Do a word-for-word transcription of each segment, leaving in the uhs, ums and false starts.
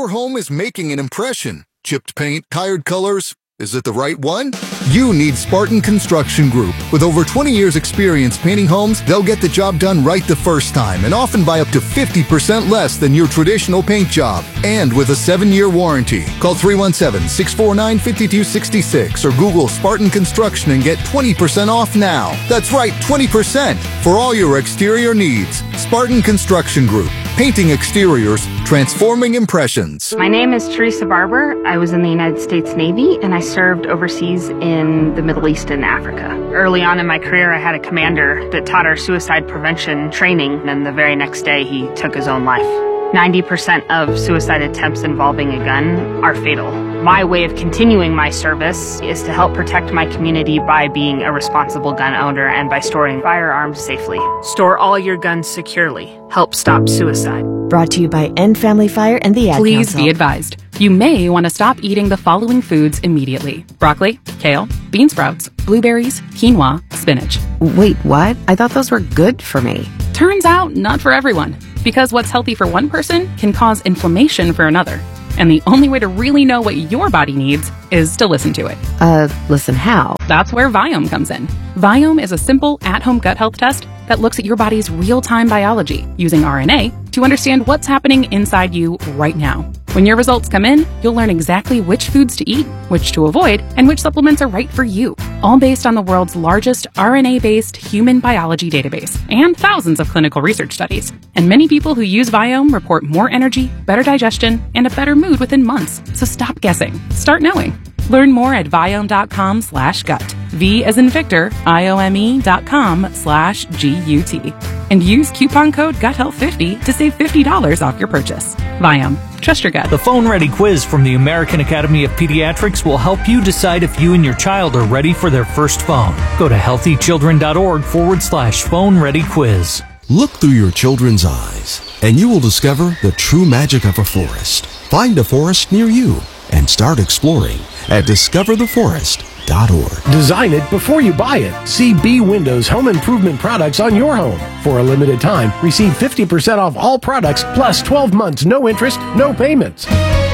Your home is making an impression. Chipped paint, tired colors. Is it the right one? You need Spartan Construction Group. With over twenty years experience painting homes, they'll get the job done right the first time and often by up to fifty percent less than your traditional paint job. And with a seven-year warranty. Call three one seven, six four nine, five two six six or Google Spartan Construction and get twenty percent off now. That's right, twenty percent for all your exterior needs. Spartan Construction Group. Painting exteriors, transforming impressions. My name is Teresa Barber. I was in the United States Navy and I served overseas in the Middle East and Africa. Early on in my career, I had a commander that taught our suicide prevention training, and the very next day he took his own life. ninety percent of suicide attempts involving a gun are fatal. My way of continuing my service is to help protect my community by being a responsible gun owner and by storing firearms safely. Store all your guns securely. Help stop suicide. Brought to you by End Family Fire and the Ad Please Council. be advised. You may want to stop eating the following foods immediately. Broccoli, kale, bean sprouts, blueberries, quinoa, spinach. Wait, what? I thought those were good for me. Turns out, not for everyone. Because what's healthy for one person can cause inflammation for another. And the only way to really know what your body needs is to listen to it. Uh, listen how? That's where Viome comes in. Viome is a simple at-home gut health test that looks at your body's real-time biology using R N A to understand what's happening inside you right now. When your results come in, you'll learn exactly which foods to eat, which to avoid, and which supplements are right for you. All based on the world's largest R N A-based human biology database and thousands of clinical research studies. And many people who use Viome report more energy, better digestion, and a better mood within months. So stop guessing. Start knowing. Learn more at Viome.com slash gut. V as in Victor, I-O-M-E dot com slash G-U-T. And use coupon code gut health fifty to save fifty dollars off your purchase. Viome. Trust your gut. The Phone Ready quiz from the American Academy of Pediatrics will help you decide if you and your child are ready for their first phone. Go to healthychildren.org forward slash phone ready quiz. Look through your children's eyes, and you will discover the true magic of a forest. Find a forest near you and start exploring at discover the forest dot org. Design it before you buy it. See B Windows home improvement products on your home. For a limited time, receive fifty percent off all products plus twelve months, no interest, no payments.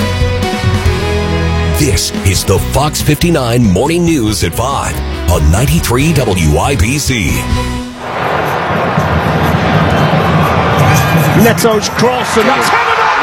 This is the Fox fifty-nine Morning News at five on ninety-three W I B C. Neto's cross, and that's headed on!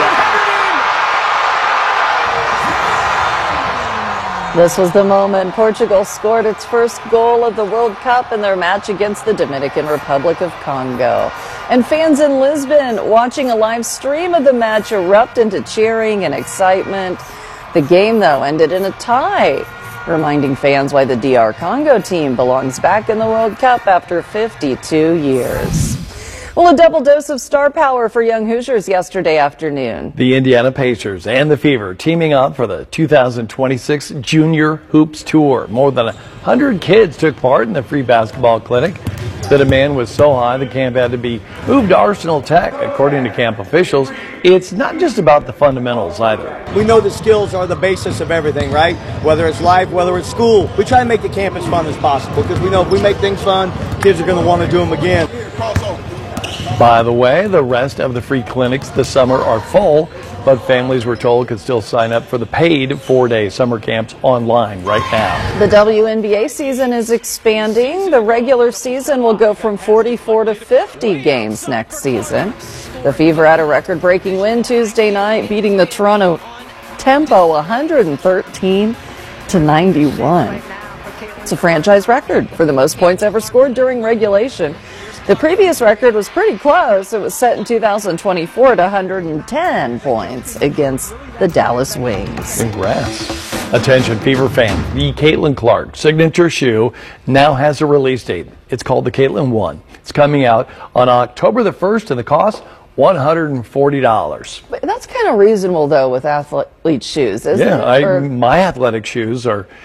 This was the moment Portugal scored its first goal of the World Cup in their match against the Dominican Republic of Congo. And fans in Lisbon watching a live stream of the match erupt into cheering and excitement. The game, though, ended in a tie, reminding fans why the D R Congo team belongs back in the World Cup after fifty-two years. Well, a double dose of star power for young Hoosiers yesterday afternoon. The Indiana Pacers and the Fever teaming up for the two thousand twenty-six Junior Hoops Tour. More than one hundred kids took part in the free basketball clinic. The demand was so high the camp had to be moved to Arsenal Tech. According to camp officials, it's not just about the fundamentals either. We know the skills are the basis of everything, right? Whether it's life, whether it's school. We try to make the camp as fun as possible because we know if we make things fun, kids are going to want to do them again. By the way, the rest of the free clinics this summer are full, but families were told could still sign up for the paid four-day summer camps online right now. The W N B A season is expanding. The regular season will go from forty-four to fifty games next season. The Fever had a record-breaking win Tuesday night, beating the Toronto Tempo one hundred thirteen to ninety-one. It's a franchise record for the most points ever scored during regulation. The previous record was pretty close. It was set in two thousand twenty-four at one hundred ten points against the Dallas Wings. Congrats. Attention Fever fan, the Caitlin Clark signature shoe now has a release date. It's called the Caitlin One. It's coming out on October the first and the cost one hundred forty dollars. But that's kind of reasonable though with athlete shoes, isn't yeah, it? Yeah, or... my athletic shoes are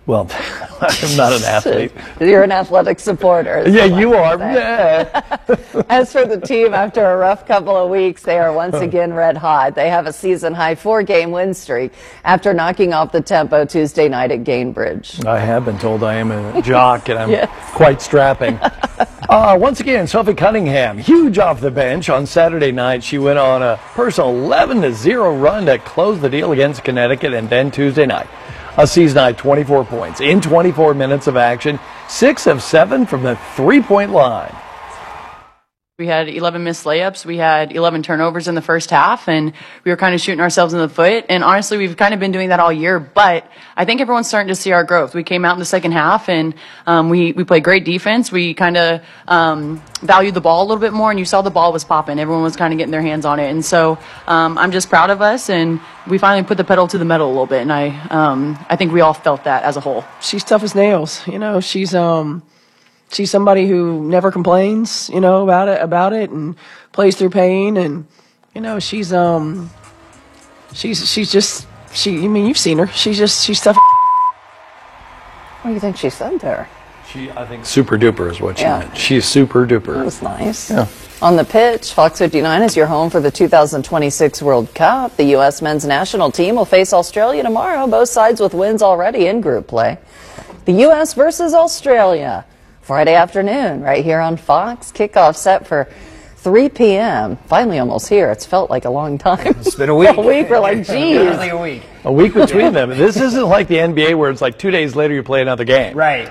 Well, I'm not an athlete. You're an athletic supporter. Yeah, you are. Yeah. As for the team, after a rough couple of weeks, they are once again red hot. They have a season-high four-game win streak after knocking off the tempo Tuesday night at Gainbridge. I have been told I am a jock, and I'm Yes. quite strapping. Uh, once again, Sophie Cunningham, huge off the bench. On Saturday night, she went on a personal eleven to zero run to close the deal against Connecticut, and then Tuesday night, a season-high twenty-four points in twenty-four minutes of action, six of seven from the three-point line. We had eleven missed layups. We had eleven turnovers in the first half, and we were kind of shooting ourselves in the foot. And honestly, we've kind of been doing that all year, but I think everyone's starting to see our growth. We came out in the second half, and um, we, we played great defense. We kind of um, valued the ball a little bit more, and you saw the ball was popping. Everyone was kind of getting their hands on it. And so um, I'm just proud of us, and we finally put the pedal to the metal a little bit, and I, um, I think we all felt that as a whole. She's tough as nails. You know, she's... um. She's somebody who never complains, you know, about it, about it, and plays through pain. And you know, she's um, she's she's just she. I mean, you've seen her. She's just she's tough. What do you think she said there? She, I think, super duper is what she Yeah. meant. She's super duper. That was nice. Yeah. On the pitch, Fox fifty-nine is your home for the two thousand twenty-six World Cup. The U S men's national team will face Australia tomorrow, both sides with wins already in group play. The U S versus Australia, Friday afternoon, right here on Fox. Kickoff set for three p m Finally almost here. It's felt like a long time. It's been a week. a week. We're like, geez. a week. A week between them. This isn't like the N B A where it's like two days later you play another game. Right.